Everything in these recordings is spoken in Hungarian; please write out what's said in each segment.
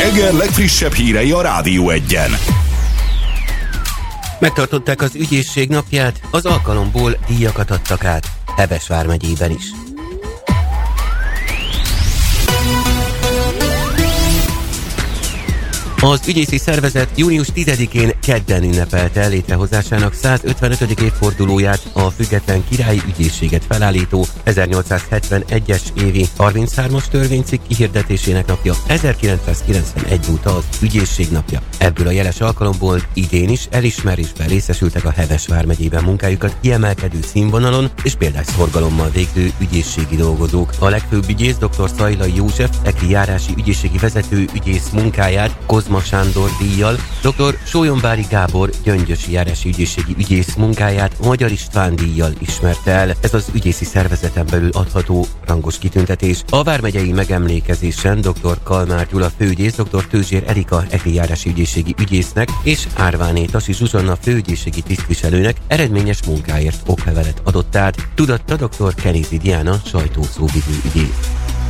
reggel legfrissebb hírei a Rádió Egyen. Megtartották az ügyészség napját, az alkalomból díjakat adtak át, Heves vármegyében is. Az ügyészi szervezet június 10-én kedden ünnepelte létrehozásának 155. évfordulóját, a független királyi ügyészséget felállító 1871-es évi 33-as törvénycikk kihirdetésének napja 1991 óta az ügyészség napja. Ebből a jeles alkalomból idén is elismerésben részesültek a Heves vármegyében munkájukat kiemelkedő színvonalon és példás szorgalommal végző ügyészségi dolgozók. A legfőbb ügyész dr. Szajlai József EKRI járási ügyészségi vezető ügyész munkáját Kozma Sándor díjjal, dr. Sólyom-Bári Gábor gyöngyösi járási ügyészségi ügyész munkáját Magyar István díjjal ismerte el. Ez az ügyészi szervezeten belül adható rangos kitüntetés. A vármegyei megemlékezésen dr. Kalmár Gyula főügyész, dr. Tőzsér Erika EKRI járási ügyészségi ügyésznek és Árváné Tasi Zsuzsanna főügyészségi tisztviselőnek eredményes munkáért oklevelet adott át, tudatta dr. Kenézi Diana sajtószóvivő ügyész.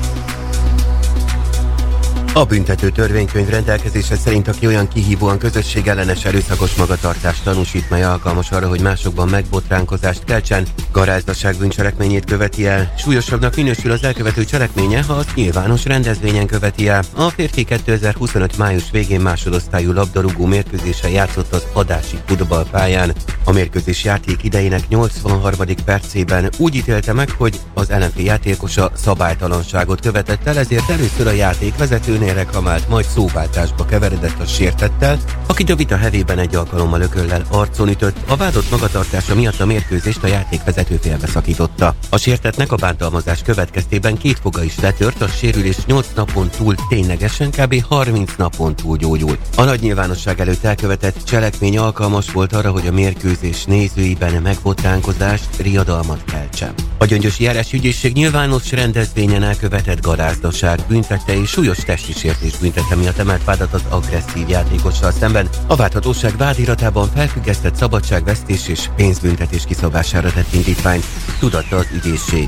A büntető törvénykönyv rendelkezése szerint, aki olyan kihívóan közösségellenes erőszakos magatartást tanúsít, mely alkalmas arra, hogy másokban megbotránkozást keltsen, garázdaság bűncselekményét követi el. Súlyosabbnak minősül az elkövető cselekménye, ha azt nyilvános rendezvényen követi el. A férfi 2025. május végén másodosztályú labdarúgó mérkőzésen játszott az adási futballpályán. A mérkőzés játék idejének 83. percében úgy ítélte meg, hogy az ellenfél játékosa szabálytalanságot követett el, ezért először a játékvezető reklamált, majd szóváltásba keveredett a sértettel, akit a vita hevében egy alkalommal ököllel arcon ütött. A vádott magatartása miatt a mérkőzést a játékvezető félbeszakította. A sértettnek a bántalmazás következtében 2 foga is letört, a sérülés 8 napon túl ténylegesen kb. 30 napon túl gyógyult. A nagy nyilvánosság előtt elkövetett cselekmény alkalmas volt arra, hogy a mérkőzés nézőiben megbotránkozást, riadalmat keltsen. A gyöngyösi járási ügyészség nyilvános rendezvényen elkövetett garázdaság büntette és súlyos testi sértés büntette miatt emelt vádat az agresszív játékossal szemben. A vádhatóság vádiratában felfüggesztett szabadságvesztés és pénzbüntetés kiszabására tett indítványt, tudatta az ügyészség.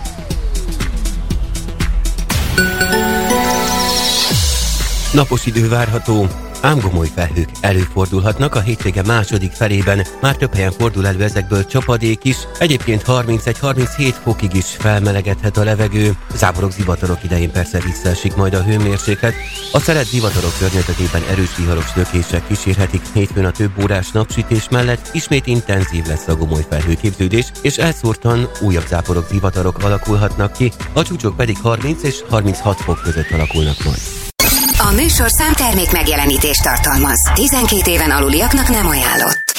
Napos idő várható, ám gomoly felhők előfordulhatnak, a hétvége második felében már több helyen fordul elő ezekből csapadék is, egyébként 31-37 fokig is felmelegedhet a levegő, záporok, zivatarok idején persze visszaesik majd a hőmérséklet, a szelet zivatarok környezetében erős viharos lökések kísérhetik, hétfőn a több órás napsütés mellett ismét intenzív lesz a gomoly felhőképződés, és elszórtan újabb záporok, zivatarok alakulhatnak ki, a csúcsok pedig 30 és 36 fok között alakulnak majd. A műsor számtermék megjelenítést tartalmaz. 12 éven aluliaknak nem ajánlott.